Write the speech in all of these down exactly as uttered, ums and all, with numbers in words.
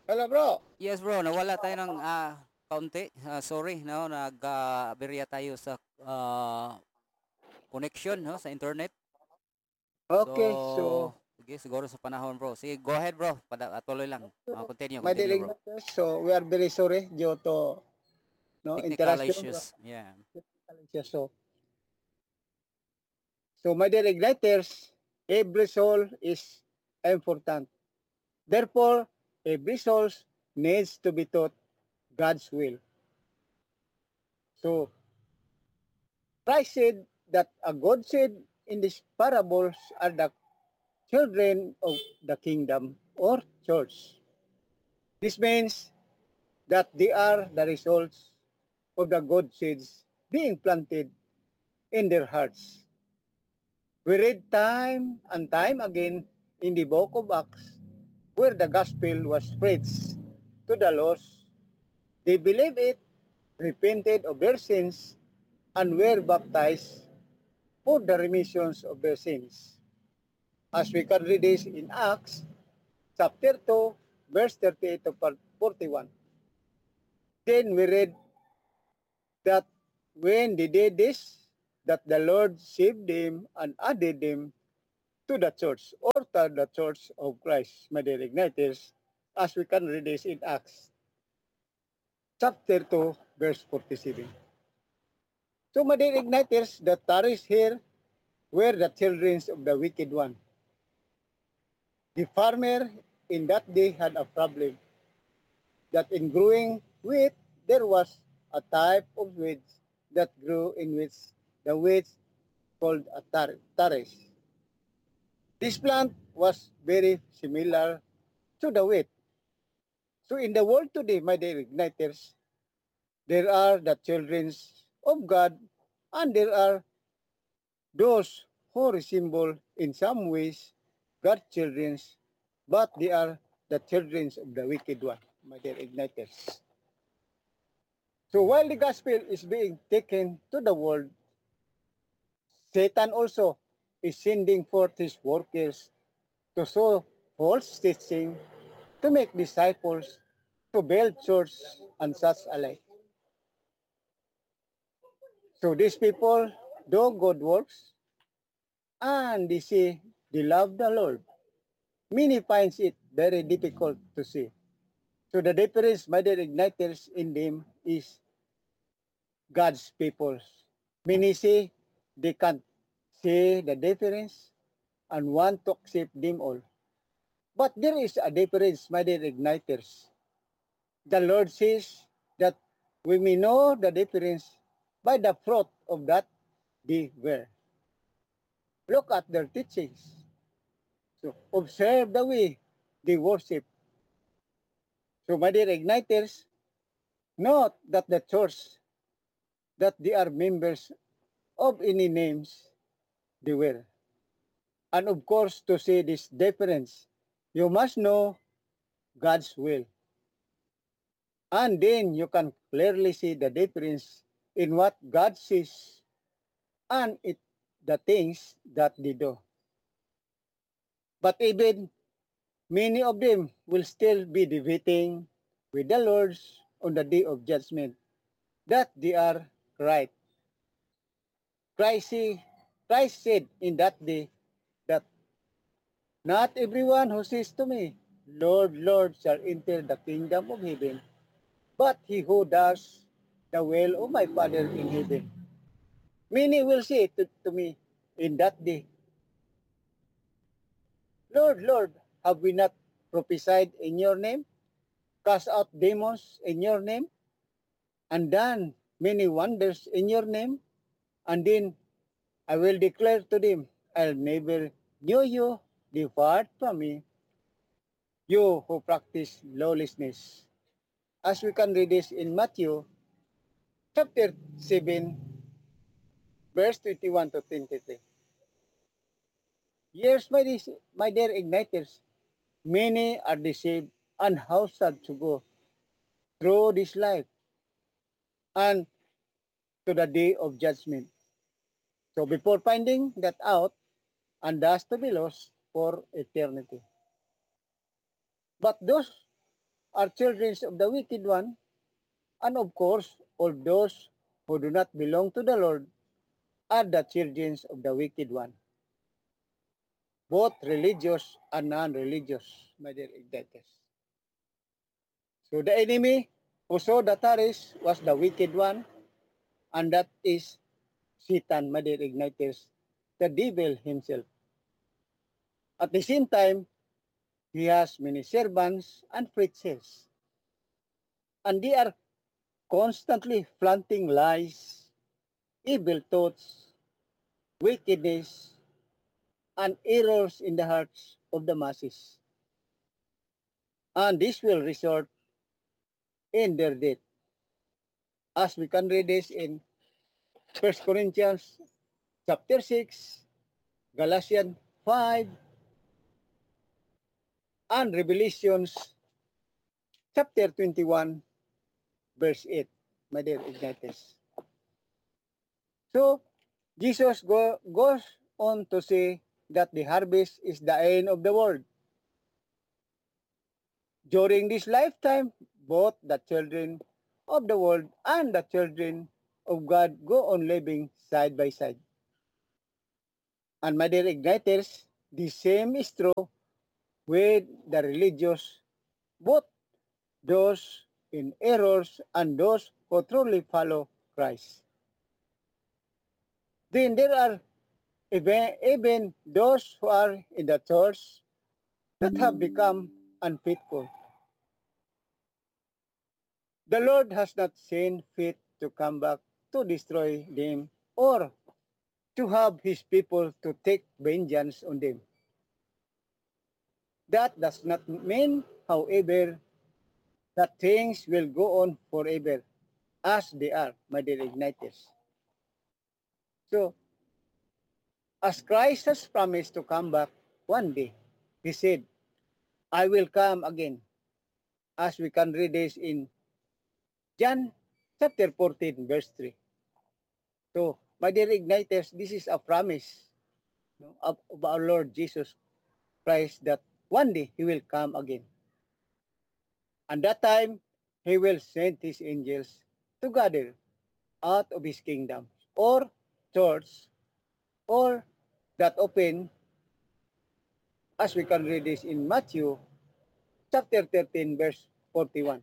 Hello, bro. Yes bro, nawala tayo ng ah, kaunti. Ah, sorry, no, nag-aberya tayo sa ah, connection no, sa internet. Okay, So, so sige, siguro sa panahon bro. Sige, go ahead bro. Pada, tuloy lang. Ah, continue, my continue dear bro. Ignatius, so we are very sorry due to no Technical interaction. issues. Yeah. So, so my dear Ignatius, every soul is important. Therefore, every soul needs to be taught God's will. So Christ said that a God said in these parables are the children of the kingdom or church. This means that they are the results of the good seeds being planted in their hearts. We read time and time again in the book of Acts where the gospel was preached to the lost. They believed it, repented of their sins, and were baptized for the remissions of their sins. As we can read this in Acts chapter two, verse thirty-eight to forty-one. Then we read that when they did this, that the Lord saved them and added them to the church or to the church of Christ, my dear Ignatius, as we can read this in Acts chapter two, verse forty-seven. So, my dear Ignatius, the Taris here were the children of the wicked one. The farmer in that day had a problem that in growing wheat, there was a type of weeds that grew in which the weeds called a tar- tares. This plant was very similar to the wheat. So in the world today, my dear igniters, there are the children of God and there are those who resemble in some ways God's children, but they are the children of the wicked one, my dear igniters. So while the gospel is being taken to the world, Satan also is sending forth his workers to sow false teaching, to make disciples, to build church and such alike. So these people do good works and they say they love the Lord. Many finds it very difficult to see. So the difference, my dear igniters, in them is God's people. Many say they can't see the difference and want to accept them all. But there is a difference, my dear igniters. The Lord says that we may know the difference by the fruit of that they were. Look at their teachings. So observe the way they worship. So my dear igniters, note that the church that they are members of any names they were. And of course, to see this difference, you must know God's will. And then you can clearly see the difference in what God says and it, the things that they do. But even many of them will still be debating with the Lord on the day of judgment that they are right. Christ, Christ said in that day that not everyone who says to me, Lord, Lord, shall enter the kingdom of heaven, but he who does the will of my Father in heaven. Many will say to, to me in that day, Lord, Lord, have we not prophesied in your name, cast out demons in your name, and done many wonders in your name? And then I will declare to them, I'll never knew you, depart from me, you who practice lawlessness. As we can read this in Matthew chapter seven, verse twenty-one to twenty-three. Yes, my, my dear igniters, many are deceived and how sad to go through this life and to the day of judgment. So before finding that out, and thus to be lost for eternity. But those are children of the wicked one, and of course, all those who do not belong to the Lord are the children of the wicked one, both religious and non-religious, my dear igniters. So the enemy who saw the Taris was the wicked one, and that is Satan, my dear igniters, the devil himself. At the same time, he has many servants and preachers, and they are constantly planting lies, evil thoughts, wickedness, and errors in the hearts of the masses. And this will result in their death. As we can read this in First Corinthians chapter six, Galatians five, and Revelations chapter twenty-one, verse eight, my dear igniters. So, Jesus go, goes on to say that the harvest is the end of the world. During this lifetime, both the children of the world and the children of God go on living side by side. And my dear igniters, the same is true with the religious, both those in errors and those who truly follow Christ. Then there are even, even those who are in the church that have become unfaithful. The Lord has not seen fit to come back to destroy them or to have his people to take vengeance on them. That does not mean, however, that things will go on forever as they are, my dear igniters. So, as Christ has promised to come back one day, he said, I will come again, as we can read this in John chapter fourteen, verse three. So, my dear igniters, this is a promise, you know, of, of our Lord Jesus Christ that one day he will come again. And that time, he will send his angels to gather out of his kingdom or church or that open, as we can read this in Matthew chapter thirteen, verse forty-one.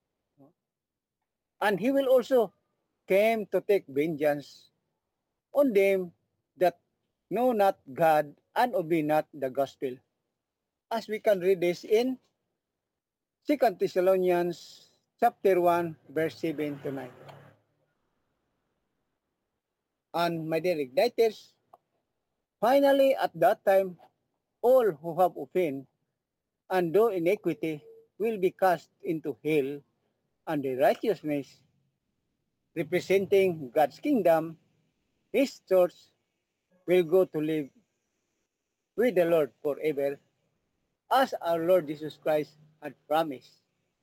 And he will also came to take vengeance on them that know not God and obey not the gospel. As we can read this in Second Thessalonians chapter one, verse seven to nine. And my dear igniters, finally at that time, all who have offended and do iniquity will be cast into hell, and the righteousness representing God's kingdom, his church, will go to live with the Lord forever, as our Lord Jesus Christ had promised.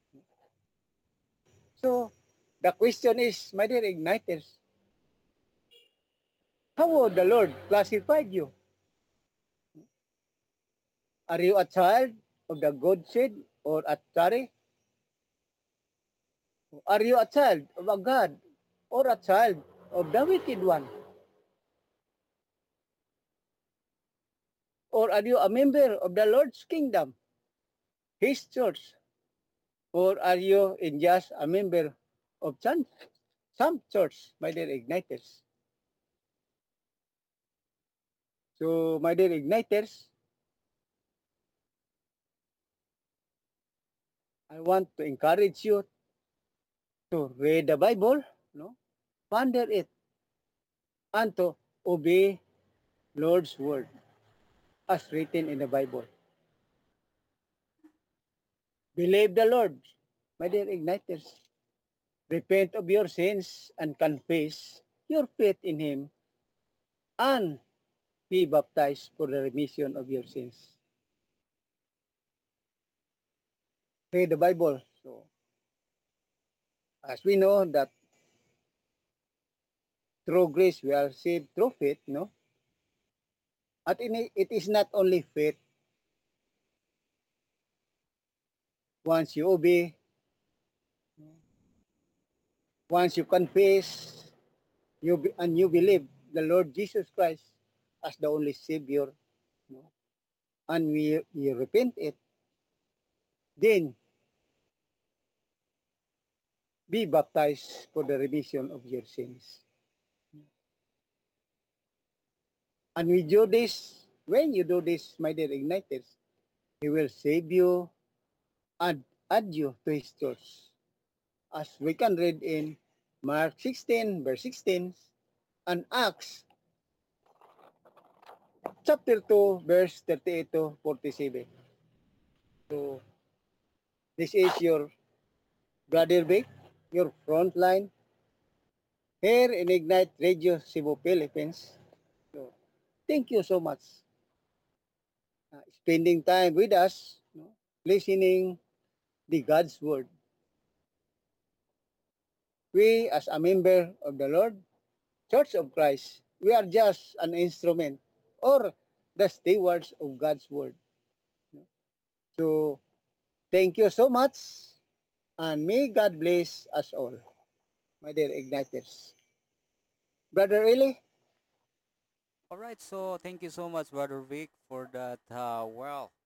So, the question is, my dear igniters, how would the Lord classify you? Are you a child of the good seed or a tare? Are you a child of a God or a child of the wicked one? Or are you a member of the Lord's kingdom, his church? Or are you in just a member of some, some church, my dear igniters? So, my dear igniters, I want to encourage you to read the Bible, no? Ponder it, and to obey Lord's word as written in the Bible. Believe the Lord, my dear igniters. Repent of your sins and confess your faith in Him, and be baptized for the remission of your sins. Read the Bible. So, as we know that through grace we are saved through faith, no? At it is not only faith. Once you obey Once you confess, you be, and you believe the Lord Jesus Christ as the only Savior, no? And we you repent it, then be baptized for the remission of your sins. And we do this, when you do this, my dear igniters, He will save you and add you to His church. As we can read in Mark sixteen, verse sixteen, and Acts chapter two, verse thirty-eight to forty-seven. So, this is your brother Vic, your front line here in Ignite Radio Cebu, Philippines. So, thank you so much uh, spending time with us, no, listening the God's Word. We, as a member of the Lord, Church of Christ, we are just an instrument or the stewards of God's Word. So, thank you so much, and may God bless us all, my dear Igniters. Brother Eli? All right, so thank you so much, Brother Vic, for that uh, well